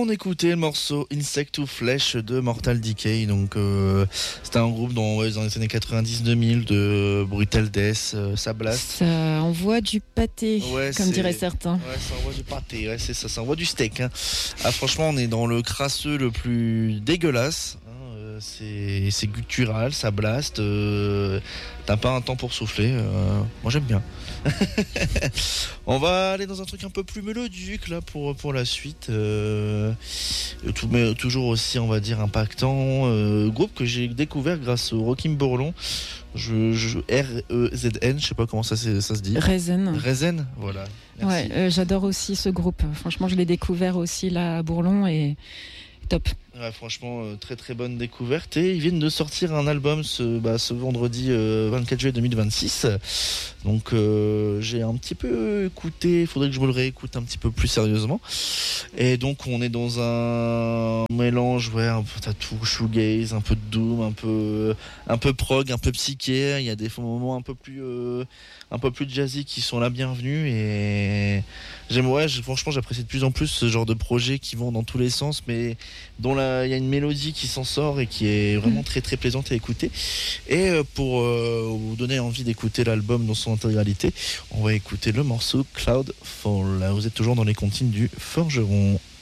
On écoutait le morceau Insect to Flesh de Mortal Decay. Donc, c'était un groupe dans les années 90-2000 de Brutal Death, ça blast. Ça envoie du pâté, comme diraient certains. Ouais, ça envoie du pâté, ouais, c'est ça envoie du steak. Hein. Ah, franchement, on est dans le crasseux le plus dégueulasse. C'est guttural, ça blast. T'as pas un temps pour souffler. Moi j'aime bien. On va aller dans un truc un peu plus mélodique là pour la suite. Mais toujours aussi, on va dire, impactant. Groupe que j'ai découvert grâce au Rockim Bourlon. R-E-Z-N, je sais pas comment ça se dit. Rezen, voilà. Merci. Ouais, j'adore aussi ce groupe. Franchement, je l'ai découvert aussi là à Bourlon et top. Ouais, franchement, très très bonne découverte. Et ils viennent de sortir un album ce vendredi 24 juillet 2026. Donc j'ai un petit peu écouté, il faudrait que je me le réécoute un petit peu plus sérieusement. Et donc on est dans un mélange, ouais, un peu tattoo, shoegaze, un peu de doom, un peu prog, un peu psyché. Il y a des moments un peu plus jazzy qui sont la bienvenue. Et franchement j'apprécie de plus en plus ce genre de projets qui vont dans tous les sens, mais dont il y a une mélodie qui s'en sort et qui est vraiment très très plaisante à écouter. Et pour vous donner envie d'écouter l'album dans son intégralité, on va écouter le morceau Cloud Fall. Vous êtes toujours dans les comptines du Forgeron.